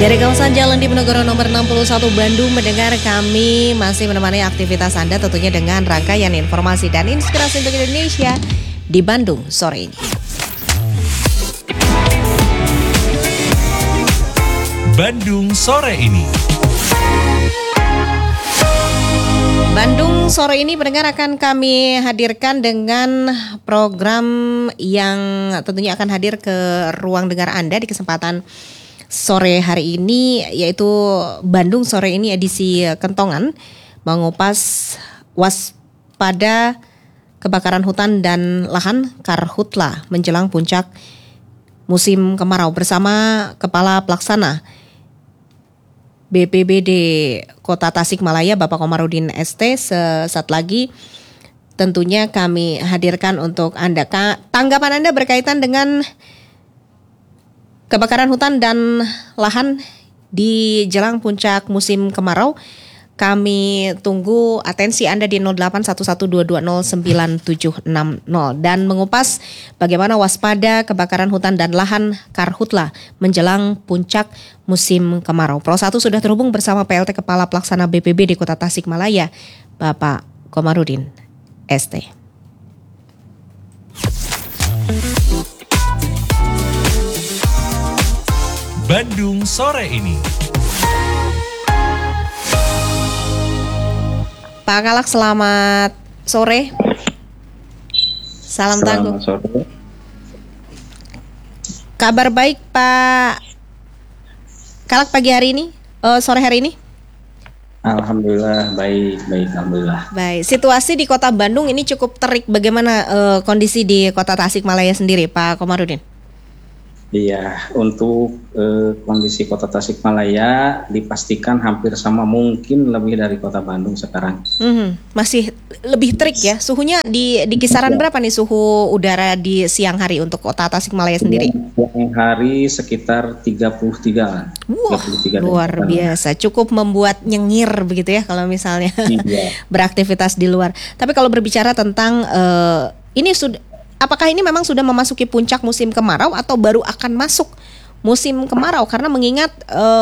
Dari kawasan Jalan Diponegoro nomor 61 Bandung, mendengar kami masih menemani aktivitas Anda tentunya dengan rangkaian informasi dan inspirasi untuk Indonesia di Bandung sore ini. Bandung sore ini. Bandung sore ini pendengar akan kami hadirkan dengan program yang tentunya akan hadir ke ruang dengar Anda di kesempatan sore hari ini, yaitu Bandung sore ini edisi Kentongan, mengupas waspada kebakaran hutan dan lahan Karhutla menjelang puncak musim kemarau bersama Kepala Pelaksana BPBD Kota Tasikmalaya Bapak Komarudin ST. Sesaat lagi tentunya kami hadirkan untuk Anda tanggapan Anda berkaitan dengan kebakaran hutan dan lahan di jelang puncak musim kemarau. Kami tunggu atensi Anda di 081122097660 dan mengupas bagaimana waspada kebakaran hutan dan lahan Karhutla menjelang puncak musim kemarau. Pro 1 sudah terhubung bersama PLT Kepala Pelaksana BPBD Kota Tasikmalaya, Bapak Komarudin ST. Bandung sore ini. Pak Kalak, selamat sore. Salam tangguh. Selamat sore. Kabar baik Pak Kalak pagi hari ini, sore hari ini? Alhamdulillah baik, alhamdulillah. Baik, situasi di Kota Bandung ini cukup terik. Bagaimana kondisi di Kota Tasikmalaya sendiri, Pak Komarudin? Iya, untuk kondisi Kota Tasikmalaya dipastikan hampir sama, mungkin lebih dari Kota Bandung sekarang. Masih lebih terik ya. Suhunya di kisaran berapa nih suhu udara di siang hari untuk Kota Tasikmalaya sendiri? Siang hari sekitar 33. Wah, 33 luar biasa. Cukup membuat nyengir begitu ya kalau misalnya beraktivitas di luar. Tapi kalau berbicara tentang ini apakah ini memang sudah memasuki puncak musim kemarau atau baru akan masuk musim kemarau? Karena mengingat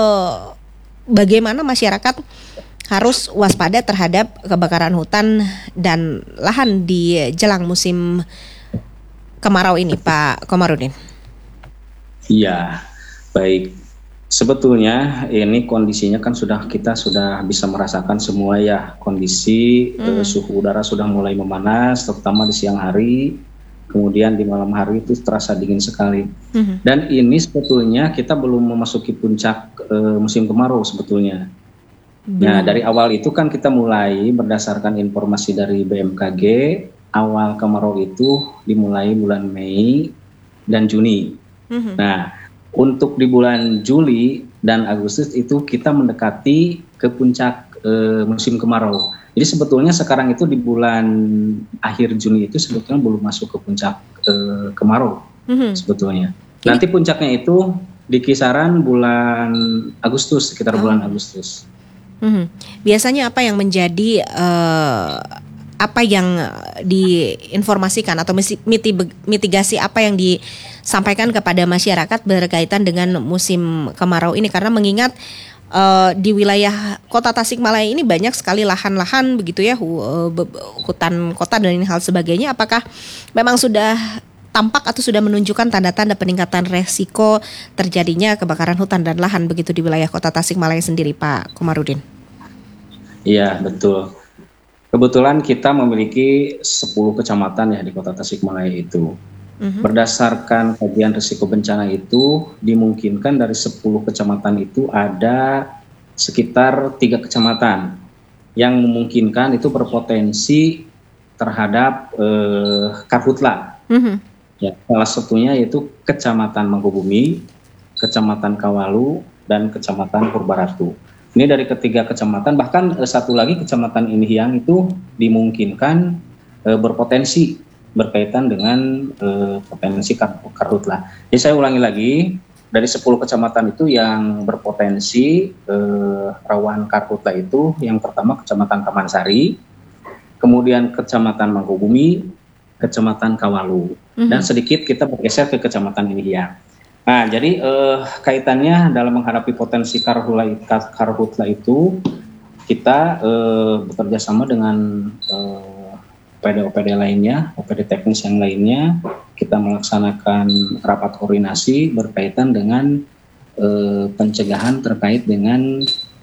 bagaimana masyarakat harus waspada terhadap kebakaran hutan dan lahan di jelang musim kemarau ini, Pak Komarudin. Iya, baik. Sebetulnya ini kondisinya kan kita sudah bisa merasakan semua ya, kondisi suhu udara sudah mulai memanas, terutama di siang hari. Kemudian di malam hari itu terasa dingin sekali. Dan ini sebetulnya kita belum memasuki puncak musim kemarau sebetulnya. Nah, dari awal itu kan kita mulai berdasarkan informasi dari BMKG, awal kemarau itu dimulai bulan Mei dan Juni. Nah, untuk di bulan Juli dan Agustus itu kita mendekati ke puncak musim kemarau. Jadi sebetulnya sekarang itu di bulan akhir Juni itu sebetulnya belum masuk ke puncak kemarau sebetulnya. Nanti puncaknya itu di kisaran bulan Agustus, sekitar bulan Agustus. Biasanya apa yang menjadi apa yang diinformasikan atau mitigasi apa yang disampaikan kepada masyarakat berkaitan dengan musim kemarau ini? Karena mengingat di wilayah Kota Tasikmalaya ini banyak sekali lahan-lahan begitu ya, hutan kota dan hal sebagainya. Apakah memang sudah tampak atau sudah menunjukkan tanda-tanda peningkatan resiko terjadinya kebakaran hutan dan lahan begitu di wilayah Kota Tasikmalaya sendiri, Pak Komarudin? Iya, betul. Kebetulan kita memiliki 10 kecamatan ya di Kota Tasikmalaya itu. Berdasarkan kajian risiko bencana itu dimungkinkan dari 10 kecamatan itu ada sekitar 3 kecamatan yang memungkinkan itu berpotensi terhadap Karhutla. Ya, salah satunya yaitu Kecamatan Mangkubumi, Kecamatan Kawalu, dan Kecamatan Purbaratu. Ini dari ketiga kecamatan, bahkan satu lagi Kecamatan Inihang itu dimungkinkan berpotensi berkaitan dengan potensi Karhutla. Jadi saya ulangi lagi, dari 10 kecamatan itu yang berpotensi rawan Karhutla itu yang pertama Kecamatan Kamansari, kemudian Kecamatan Mangkubumi, Kecamatan Kawalu, dan sedikit kita bergeser ke Kecamatan Inihang. Nah, jadi kaitannya dalam menghadapi potensi karhutla itu, kita bekerja sama dengan OPD-OPD lainnya, OPD teknis yang lainnya. Kita melaksanakan rapat koordinasi berkaitan dengan pencegahan terkait dengan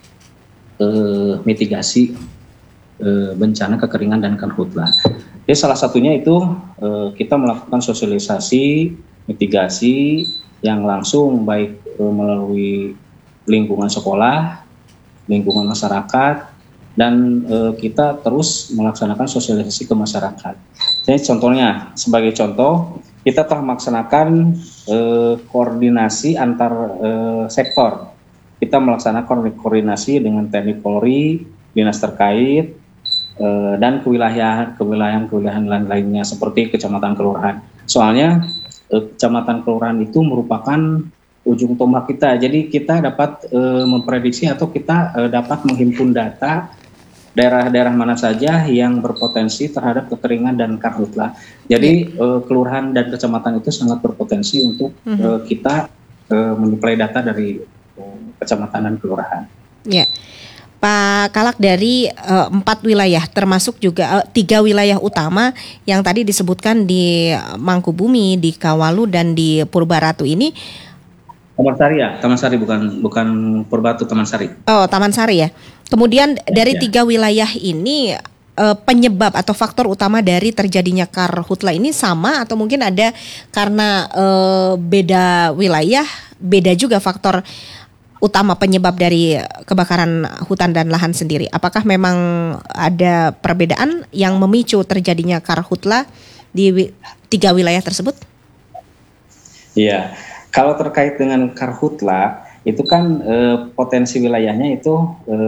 mitigasi bencana kekeringan dan karhutla. Jadi salah satunya itu kita melakukan sosialisasi mitigasi yang langsung baik melalui lingkungan sekolah, lingkungan masyarakat, dan kita terus melaksanakan sosialisasi ke masyarakat. Jadi contohnya, sebagai contoh, kita telah melaksanakan koordinasi antar sektor. Kita melaksanakan koordinasi dengan TNI Polri, dinas terkait, dan kewilayahan lainnya seperti kecamatan kelurahan. Soalnya kecamatan kelurahan itu merupakan ujung tombak kita. Jadi kita dapat memprediksi atau kita dapat menghimpun data daerah-daerah mana saja yang berpotensi terhadap kekeringan dan karhutla. Jadi kelurahan dan kecamatan itu sangat berpotensi untuk kita menyuplai data dari kecamatan dan kelurahan. Ya. Pak Kalak, dari 4 wilayah termasuk juga 3 wilayah utama yang tadi disebutkan di Mangkubumi, di Kawalu dan di Purbaratu ini. Taman Sari ya, Taman Sari bukan Purbatu, Taman Sari. Oh, Taman Sari ya. Kemudian dari 3 wilayah ini penyebab atau faktor utama dari terjadinya karhutla ini sama atau mungkin ada karena beda wilayah, beda juga faktor utama penyebab dari kebakaran hutan dan lahan sendiri? Apakah memang ada perbedaan yang memicu terjadinya karhutla di 3 wilayah tersebut? Iya, kalau terkait dengan karhutla itu kan potensi wilayahnya itu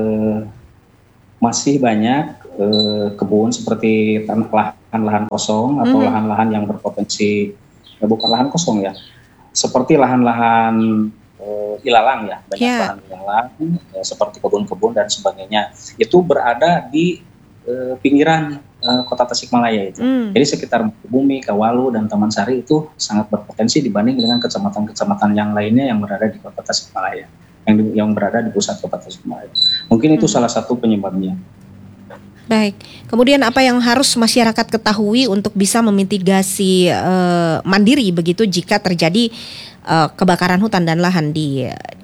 masih banyak kebun seperti lahan-lahan kosong atau lahan-lahan yang berpotensi, bukan lahan kosong ya, seperti lahan-lahan ilalang ya, banyak lahan ilalang seperti kebun-kebun dan sebagainya. Itu berada di pinggiran kota Tasikmalaya itu. Jadi sekitar Bumi, Kawalu dan Taman Sari itu sangat berpotensi dibanding dengan kecamatan-kecamatan yang lainnya yang berada di kota Tasikmalaya, yang berada di pusat kota Tasikmalaya. Mungkin itu salah satu penyebabnya. Baik. Kemudian apa yang harus masyarakat ketahui untuk bisa memitigasi mandiri begitu jika terjadi kebakaran hutan dan lahan di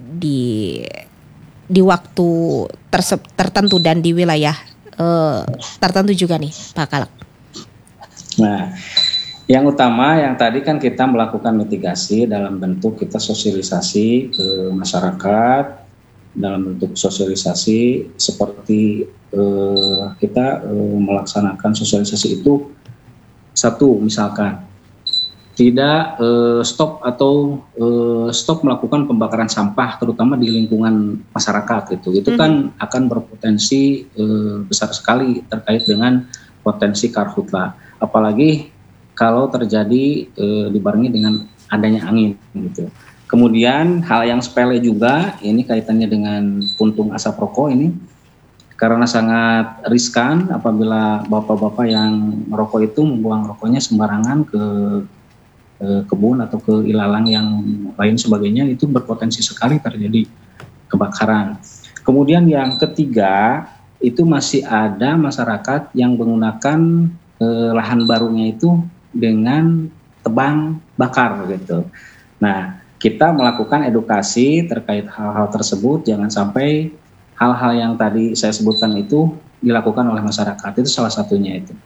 waktu tertentu dan di wilayah tertentu juga nih, Pak Kalak? Nah, yang utama yang tadi kan kita melakukan mitigasi dalam bentuk kita sosialisasi ke masyarakat, dalam bentuk sosialisasi seperti kita melaksanakan sosialisasi itu, satu misalkan tidak stop melakukan pembakaran sampah terutama di lingkungan masyarakat itu kan akan berpotensi besar sekali terkait dengan potensi karhutla, apalagi kalau terjadi dibarengi dengan adanya angin gitu. Kemudian hal yang sepele juga ini kaitannya dengan puntung asap rokok ini, karena sangat riskan apabila bapak-bapak yang merokok itu membuang rokoknya sembarangan ke kebun atau ke ilalang yang lain sebagainya, itu berpotensi sekali terjadi kebakaran. Kemudian yang ketiga, itu masih ada masyarakat yang menggunakan lahan barunya itu dengan tebang bakar gitu. Nah, kita melakukan edukasi terkait hal-hal tersebut, jangan sampai hal-hal yang tadi saya sebutkan itu dilakukan oleh masyarakat, itu salah satunya itu.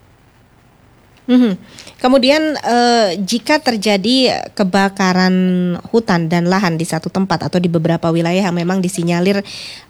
Kemudian jika terjadi kebakaran hutan dan lahan di satu tempat atau di beberapa wilayah yang memang disinyalir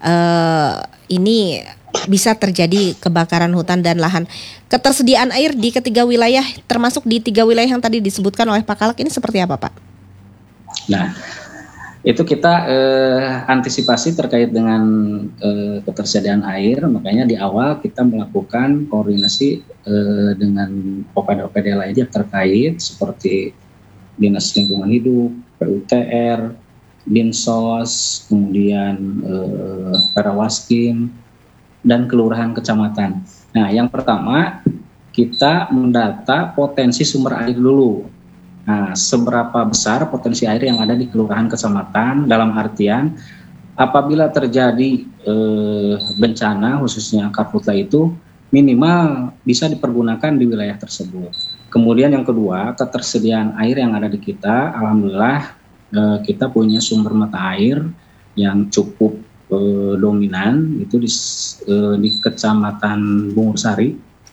ini bisa terjadi kebakaran hutan dan lahan, ketersediaan air di ketiga wilayah termasuk di 3 wilayah yang tadi disebutkan oleh Pak Kalak ini seperti apa, Pak? Nah, itu kita antisipasi terkait dengan ketersediaan air, makanya di awal kita melakukan koordinasi dengan OPD-OPD lainnya terkait seperti Dinas Lingkungan Hidup, PUTR, Dinsos, kemudian Perawaskim, dan kelurahan kecamatan. Nah, yang pertama kita mendata potensi sumber air dulu. Nah, seberapa besar potensi air yang ada di kelurahan kecamatan, dalam artian apabila terjadi bencana khususnya karhutla itu minimal bisa dipergunakan di wilayah tersebut. Kemudian yang kedua, ketersediaan air yang ada di kita, alhamdulillah kita punya sumber mata air yang cukup dominan itu di Kecamatan Bungursari.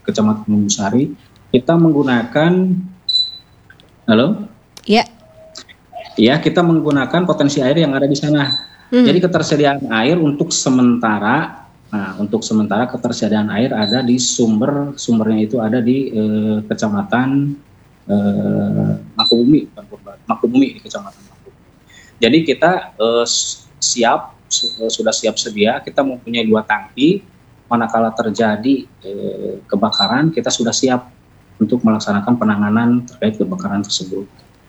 Kita menggunakan Ya. Ya, kita menggunakan potensi air yang ada di sana. Jadi ketersediaan air untuk sementara ketersediaan air ada di sumbernya itu ada di Kecamatan Mangkubumi di Kecamatan Mangkubumi. Jadi kita sudah siap sedia, kita mempunyai 2 tangki, manakala terjadi kebakaran kita sudah siap untuk melaksanakan penanganan terkait kebakaran tersebut.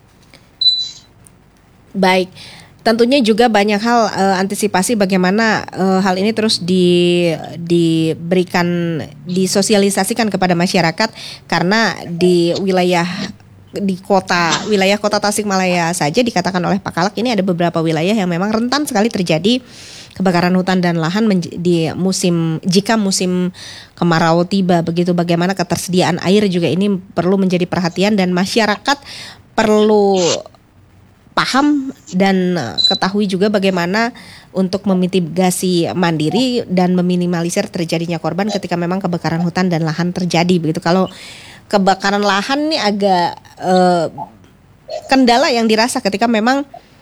Baik, tentunya juga banyak hal antisipasi bagaimana hal ini terus diberikan, disosialisasikan kepada masyarakat, karena di wilayah kota Tasikmalaya saja dikatakan oleh Pak Kalak ini ada beberapa wilayah yang memang rentan sekali terjadi kebakaran hutan dan lahan jika musim kemarau tiba. Begitu bagaimana ketersediaan air juga ini perlu menjadi perhatian dan masyarakat perlu paham dan ketahui juga bagaimana untuk memitigasi mandiri dan meminimalisir terjadinya korban ketika memang kebakaran hutan dan lahan terjadi. Begitu, kalau kebakaran lahan ini agak kendala yang dirasa ketika memang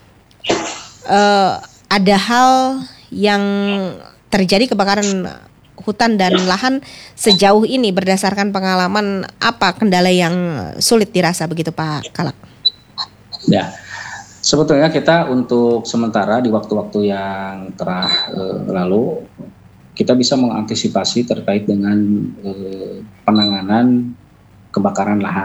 ada hal yang terjadi kebakaran hutan dan lahan sejauh ini. Berdasarkan pengalaman, apa kendala yang sulit dirasa begitu Pak Kalak? Ya, sebetulnya kita untuk sementara di waktu-waktu yang lalu kita bisa mengantisipasi terkait dengan penanganan kebakaran lahan.